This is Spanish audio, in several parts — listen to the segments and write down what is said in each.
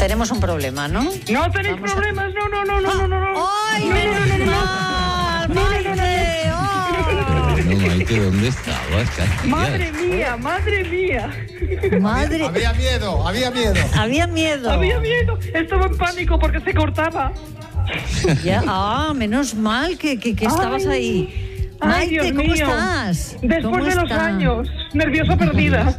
Tenemos un problema, ¿no? No tenéis problemas, no. ¡Ay, menos mal! ¡Maite! No, Maite, ¿dónde estabas? Madre mía. Había miedo. Había miedo. Estaba en pánico porque se cortaba. Ya, menos mal que estabas ahí. Ay, Maite, Dios ¿cómo mío. estás? Después de los años, nerviosa perdida.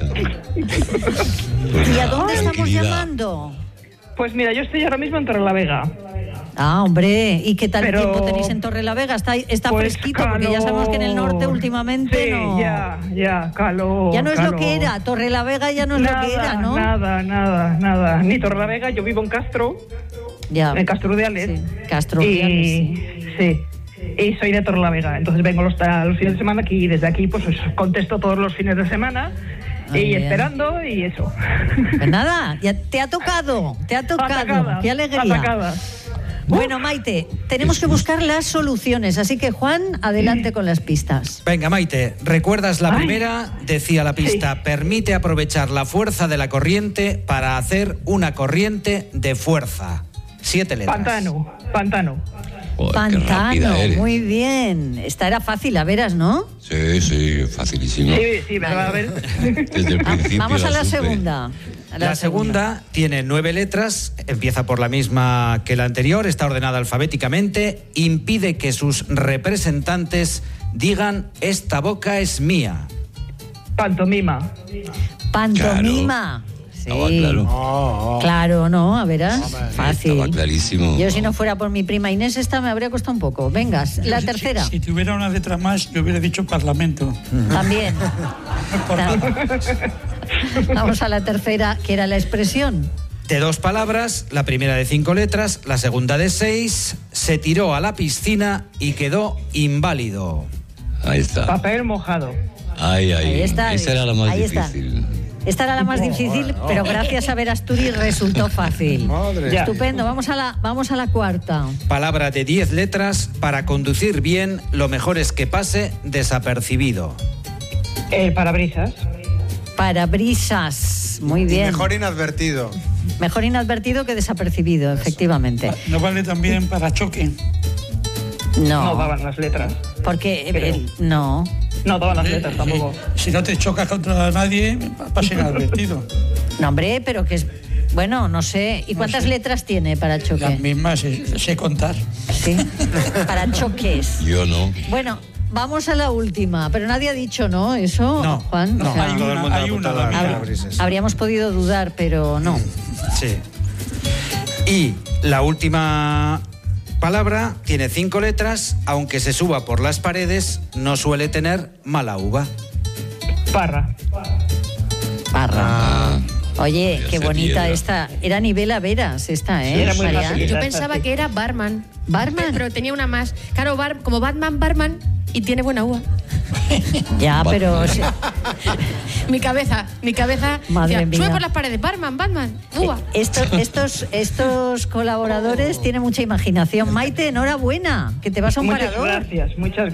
¿Y a dónde estamos Tranquilidad. llamando? Pues mira, yo estoy ahora mismo en Torrelavega. Ah, hombre, ¿y qué tal Pero- tiempo tenéis en Torrelavega? Está Pues fresquito, porque ya sabemos que en el norte últimamente sí, no... ya, calor. Ya no es lo calor. que era, Torrelavega ya no es lo que era, ¿no? Nada. Ni Torrelavega, yo vivo en Castro, Ya. en Castro Urdiales. Sí, Castro Urdiales, sí. Y soy de Torrelavega, entonces vengo los fines de semana aquí y desde aquí pues os contesto todos los fines de semana y bien. esperando y eso. Pues nada, ya te ha tocado. Atacada, Qué alegría. atacada. Bueno, Maite, tenemos que buscar las soluciones, así que Juan, adelante con las pistas. Venga, Maite, ¿recuerdas la Ay. primera? Decía la pista, permite aprovechar la fuerza de la corriente para hacer una corriente de fuerza. 7 letras. Pantano. Joder, qué rápida Pantano, eres. muy bien. Esta era fácil, a veras, ¿no? Sí, facilísimo. Sí, ¿verdad? A ver. Desde el principio Vamos a la supe. segunda. La segunda tiene 9 letras, empieza por la misma que la anterior, está ordenada alfabéticamente, impide que sus representantes digan esta boca es mía. Pantomima. Pantomima. Sí. Estaba claro. Claro, ¿no? A verás. Fácil. Estaba clarísimo. Yo si no fuera por mi prima Inés, esta me habría costado un poco. Venga, la tercera. Si tuviera una letra más, yo hubiera dicho Parlamento. También. Vamos a la tercera, que era la expresión. De 2 palabras, la primera de 5 letras, la segunda de 6, se tiró a la piscina y quedó inválido. Ahí está. Papel mojado. Ahí. Ahí está. Esa era la más Ahí está. difícil. Esta era la más difícil, pero gracias a Verasturi resultó fácil. Madre. Ya. Estupendo, vamos a la cuarta. Palabra de 10 letras, para conducir bien, lo mejor es que pase desapercibido. El parabrisas. Parabrisas, muy bien. Mejor inadvertido. Mejor inadvertido que desapercibido, efectivamente. ¿No vale también para choque? No daban las letras. Porque Pero- no. No daban las letras tampoco. Si no te chocas contra nadie, pasa inadvertido. No, hombre, pero que es... Bueno, no sé. ¿Y cuántas sé. letras tiene para choque? Las mismas sé contar. Sí. Para choques. Yo no. Bueno, vamos a la última. Pero nadie ha dicho, ¿no? Eso, No, Juan. no, O sea, hay Todo el mundo hay ha una, apuntado a David. Parabrises. habríamos podido dudar, pero no. Sí. Y la última palabra tiene 5 letras, aunque se suba por las paredes, no suele tener mala uva. Parra. Parra. Oye, Ya qué se bonita tierra. esta. Era nivel a veras esta, ¿eh? Era muy Marian? fácil. Yo pensaba que era barman. ¿Barman? Pero tenía una más. Claro, como Batman, barman y tiene buena uva. Ya, pero... Mi cabeza. Madre decía, mía. sube por las paredes, barman, uva. Estos colaboradores tienen mucha imaginación. Maite, enhorabuena, que te vas a un Muchas parador. gracias.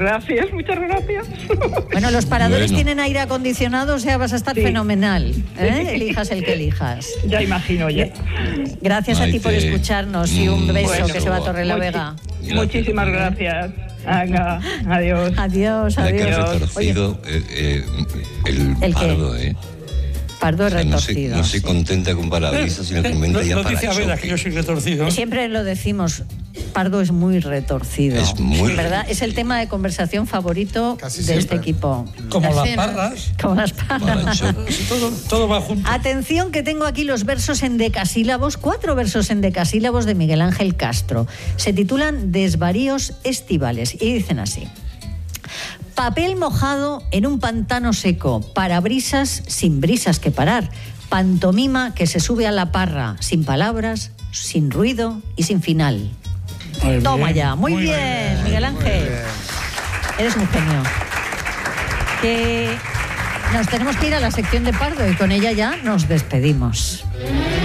Bueno, los paradores Bueno. tienen aire acondicionado, o sea, vas a estar Sí. fenomenal. ¿Eh? Elijas el que elijas. Ya imagino ya. Gracias a ti por Maite, escucharnos y un beso bueno. que se va a Torrelavega. Gracias. Muchísimas gracias. Venga, adiós. Adiós, Mira que adiós. has retorcido el ¿El qué? pardo, ¿eh? Pardo O sea, retorcido. no se sí. contenta con parabrisas, sino que inventa ya Lo dice para Abela, que yo soy retorcido. Siempre lo decimos, Pardo es muy retorcido. Es muy ¿Verdad? Es el tema de conversación favorito Casi de siempre. este equipo. Como La las cena. parras, Como las palabras. todo va junto. Atención que tengo aquí los versos en decasílabos, 4 versos en decasílabos de Miguel Ángel Castro. Se titulan Desvaríos estivales y dicen así. Papel mojado en un pantano seco, parabrisas sin brisas que parar, pantomima que se sube a la parra, sin palabras, sin ruido y sin final. Muy bien, Toma ya, muy bien, Miguel Ángel. Eres un genio. Que nos tenemos que ir a la sección de Pardo y con ella ya nos despedimos.